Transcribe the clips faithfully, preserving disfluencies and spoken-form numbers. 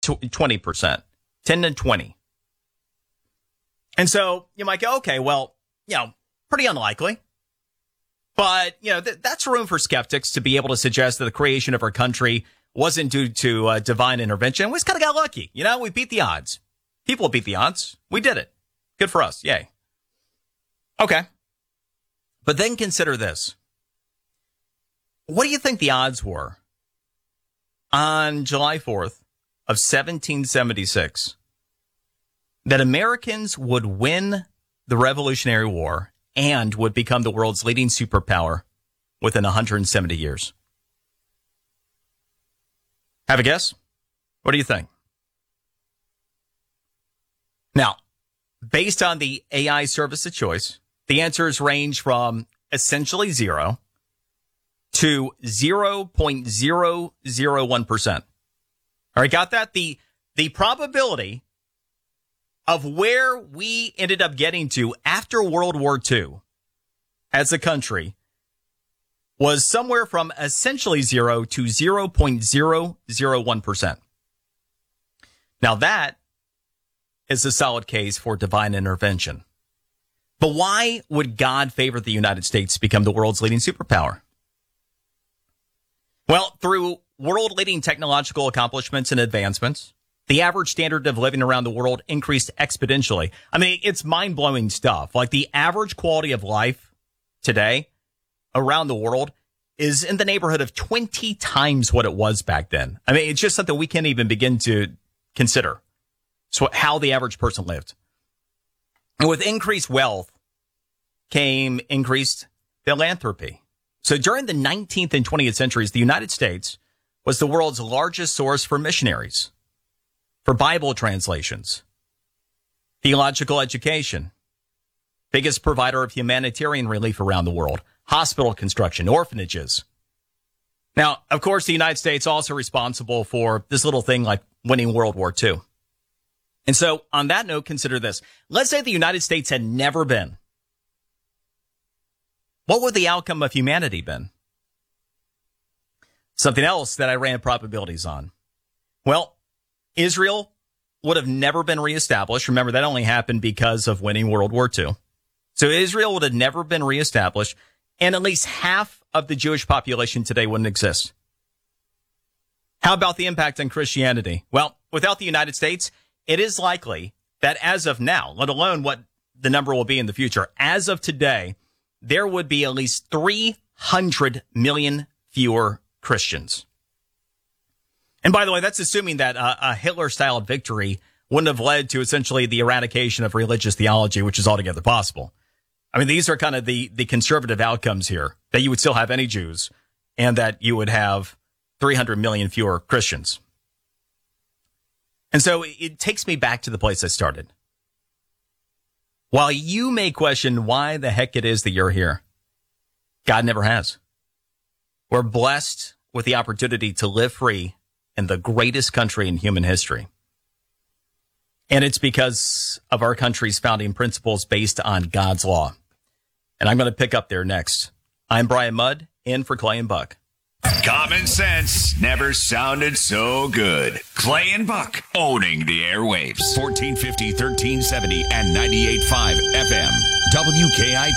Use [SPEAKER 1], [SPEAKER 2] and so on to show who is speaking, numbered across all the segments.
[SPEAKER 1] twenty percent, ten to twenty. And so you might go, okay, well, you know, pretty unlikely. But, you know, th- that's room for skeptics to be able to suggest that the creation of our country wasn't due to uh, divine intervention. We just kind of got lucky. You know, we beat the odds. People beat the odds. We did it. Good for us. Yay. Okay. But then consider this. What do you think the odds were on July fourth of seventeen seventy-six that Americans would win the Revolutionary War and would become the world's leading superpower within one hundred seventy years? Have a guess? What do you think? Now, based on the A I service of choice, the answers range from essentially zero to zero point zero zero one percent. All right, got that? The, the probability of where we ended up getting to after World War Two as a country was somewhere from essentially zero to zero point zero zero one percent. Now that is a solid case for divine intervention. But why would God favor the United States to become the world's leading superpower? Well, through world-leading technological accomplishments and advancements, the average standard of living around the world increased exponentially. I mean, it's mind-blowing stuff. Like the average quality of life today around the world is in the neighborhood of twenty times what it was back then. I mean, it's just something we can't even begin to consider. So how the average person lived. And with increased wealth came increased philanthropy. So during the nineteenth and twentieth centuries, the United States was the world's largest source for missionaries, for Bible translations, theological education, biggest provider of humanitarian relief around the world, hospital construction, orphanages. Now, of course, the United States also responsible for this little thing like winning World War Two. And so on that note, consider this. Let's say the United States had never been. What would the outcome of humanity been? Something else that I ran probabilities on. Well, Israel would have never been reestablished. Remember, that only happened because of winning World War Two. So Israel would have never been reestablished, and at least half of the Jewish population today wouldn't exist. How about the impact on Christianity? Well, without the United States, it is likely that as of now, let alone what the number will be in the future, as of today, there would be at least three hundred million fewer Christians. And by the way, that's assuming that uh, a Hitler-style victory wouldn't have led to essentially the eradication of religious theology, which is altogether possible. I mean, these are kind of the, the conservative outcomes here, that you would still have any Jews and that you would have three hundred million fewer Christians. And so it takes me back to the place I started. While you may question why the heck it is that you're here, God never has. We're blessed with the opportunity to live free in the greatest country in human history. And it's because of our country's founding principles based on God's law. And I'm going to pick up there next. I'm Brian Mudd, in for Clay and Buck.
[SPEAKER 2] Common sense never sounded so good. Clay and Buck owning the airwaves. fourteen fifty, thirteen seventy, and ninety-eight point five F M. W K I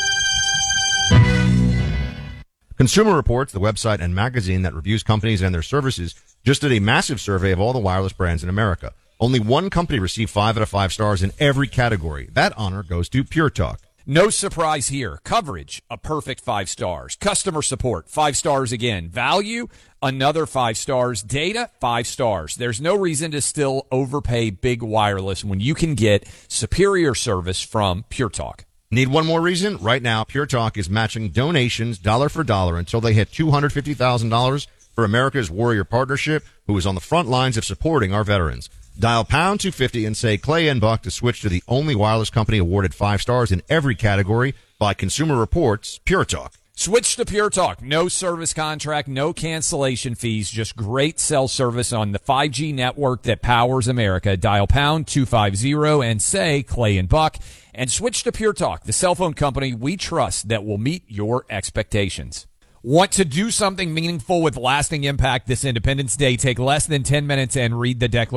[SPEAKER 2] P.
[SPEAKER 3] Consumer Reports, the website and magazine that reviews companies and their services, just did a massive survey of all the wireless brands in America. Only one company received five out of five stars in every category. That honor goes to Pure Talk.
[SPEAKER 4] No surprise here. Coverage, a perfect five stars. Customer support, five stars again. Value, another five stars. Data, five stars. There's no reason to still overpay big wireless when you can get superior service from Pure Talk.
[SPEAKER 3] Need one more reason? Right now, Pure Talk is matching donations dollar for dollar until they hit two hundred fifty thousand dollars for America's Warrior Partnership, who is on the front lines of supporting our veterans. Dial pound two fifty and say Clay and Buck to switch to the only wireless company awarded five stars in every category by Consumer Reports, Pure Talk.
[SPEAKER 4] Switch to Pure Talk. No service contract, no cancellation fees, just great cell service on the five G network that powers America. Dial pound two fifty and say Clay and Buck, and switch to Pure Talk, the cell phone company we trust that will meet your expectations. Want to do something meaningful with lasting impact this Independence Day? Take less than ten minutes and read the Declaration